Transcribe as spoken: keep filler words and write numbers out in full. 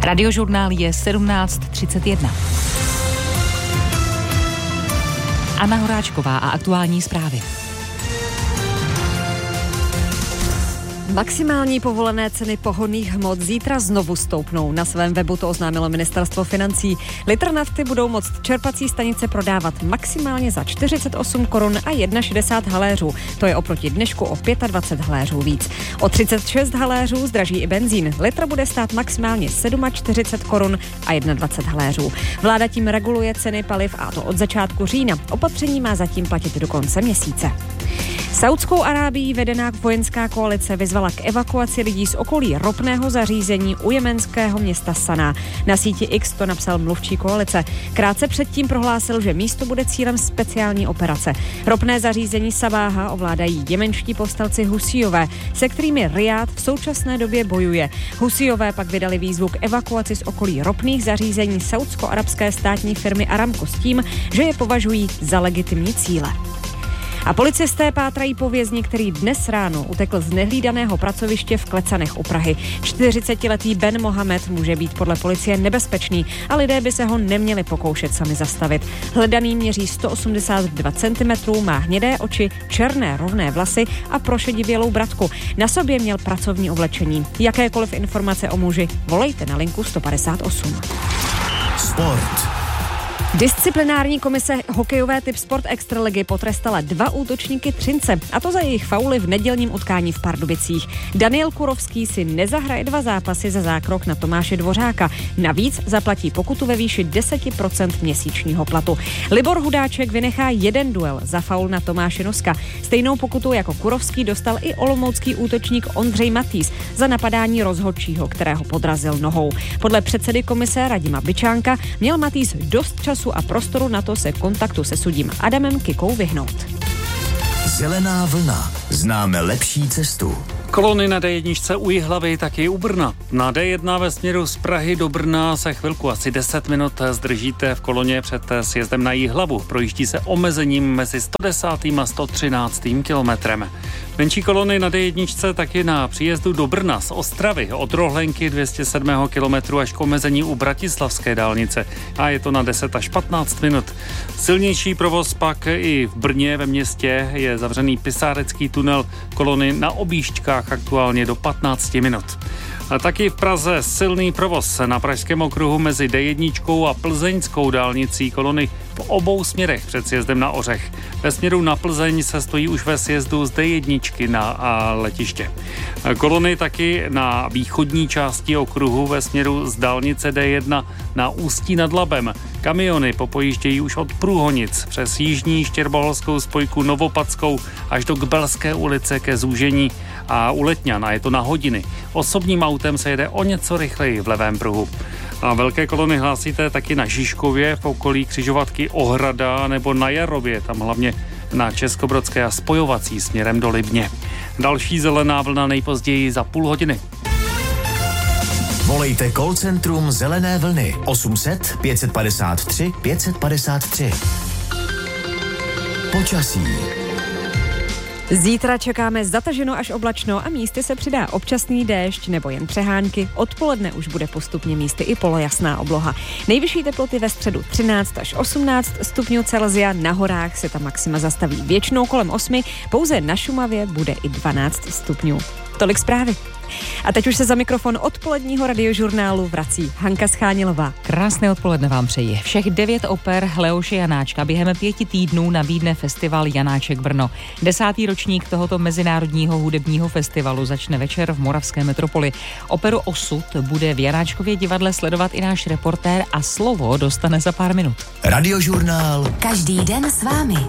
Radiožurnál je sedmnáct třicet jedna. Anna Horáčková a aktuální zprávy. Maximální povolené ceny pohonných hmot zítra znovu stoupnou. Na svém webu to oznámilo ministerstvo financí. Litr nafty budou moct čerpací stanice prodávat maximálně za čtyřicet osm korun a šedesát jedna haléřů. To je oproti dnešku o dvacet pět haléřů víc. O třicet šest haléřů zdraží i benzín. Litr bude stát maximálně čtyřicet sedm korun a dvacet jedna haléřů. Vláda tím reguluje ceny paliv, a to od začátku října. Opatření má zatím platit do konce měsíce. Saudskou Arábií vedená vojenská koalice vyzvala k evakuaci lidí z okolí ropného zařízení u jemenského města Saná. Na síti X to napsal mluvčí koalice. Krátce předtím prohlásil, že místo bude cílem speciální operace. Ropné zařízení Sabáha ovládají jemenští povstalci Husíjové, se kterými Rijád v současné době bojuje. Husíjové pak vydali výzvu k evakuaci z okolí ropných zařízení saudsko-arabské státní firmy Aramco s tím, že je považují za legitimní cíle. A policisté pátrají po vězni, který dnes ráno utekl z nehlídaného pracoviště v Klecanech u Prahy. čtyřicetiletý Ben Mohamed může být podle policie nebezpečný a lidé by se ho neměli pokoušet sami zastavit. Hledaný měří sto osmdesát dva centimetrů, má hnědé oči, černé rovné vlasy a prošedivělou bratku. Na sobě měl pracovní oblečení. Jakékoliv informace o muži volejte na linku sto padesát osm. Sport. Disciplinární komise hokejové typ Sport Extraligy potrestala dva útočníky Třince, a to za jejich fauly v nedělním utkání v Pardubicích. Daniel Kurovský si nezahraje dva zápasy za zákrok na Tomáše Dvořáka. Navíc zaplatí pokutu ve výši deset procent měsíčního platu. Libor Hudáček vynechá jeden duel za faul na Tomáše Noska. Stejnou pokutu jako Kurovský dostal i olomoucký útočník Ondřej Matýs za napadání rozhodčího, kterého podrazil nohou. Podle předsedy komise Radima Byčánka měl Matýs dost času a prostoru na to se kontaktu se sudím Adamem Kikou vyhnout. Zelená vlna. Známe lepší cestu. Kolony na dé jedna u Jihlavy, taky u Brna. Na dé jedna ve směru z Prahy do Brna se chvilku asi deset minut zdržíte v koloně před sjezdem na Jihlavu. Projíždí se omezením mezi sto desátým a sto třináctým kilometrem. Menší kolony na dé jedna taky na příjezdu do Brna z Ostravy od Rohlenky dvě stě sedm kilometrů až k omezení u Bratislavské dálnice. A je to na deset až patnáct minut. Silnější provoz pak i v Brně ve městě je zavřený Pisárecký tunel, kolony na objížďkách aktuálně do patnáct minut. A taky v Praze silný provoz na pražském okruhu mezi dé jedna a plzeňskou dálnicí, kolony v obou směrech před sjezdem na Ořech. Ve směru na Plzeň se stojí už ve sjezdu z dé jedna na a letiště. Kolony taky na východní části okruhu ve směru z dálnice dé jedna na Ústí nad Labem. Kamiony popojíždějí už od Průhonic přes jižní štěrboholskou spojku Novopadskou až do Kbelské ulice ke zúžení a u Letňan, a je to na hodiny. Osobním autem se jede o něco rychleji v levém pruhu. A velké kolony hlásíte taky na Žižkově, v okolí křižovatky Ohrada nebo na Jarově, tam hlavně na Českobrodské a spojovací směrem do Libně. Další zelená vlna nejpozději za půl hodiny. Volejte call centrum Zelené vlny osm set pět padesát tři pět padesát tři. Počasí. Zítra čekáme zataženo až oblačno a místy se přidá občasný déšť nebo jen přehánky. Odpoledne už bude postupně místy i polojasná obloha. Nejvyšší teploty ve středu třináct až osmnáct stupňů Celsia, na horách se ta maxima zastaví většinou kolem osmi, pouze na Šumavě bude i dvanáct stupňů. Tolik zprávy. A teď už se za mikrofon odpoledního radiožurnálu vrací Hanka Schánilová. Krásné odpoledne vám přeji. Všech devět oper Leoše Janáčka během pěti týdnů nabídne festival Janáček Brno. Desátý ročník tohoto mezinárodního hudebního festivalu začne večer v Moravské metropoli. Operu Osud bude v Janáčkově divadle sledovat i náš reportér a slovo dostane za pár minut. Radiožurnál. Každý den s vámi.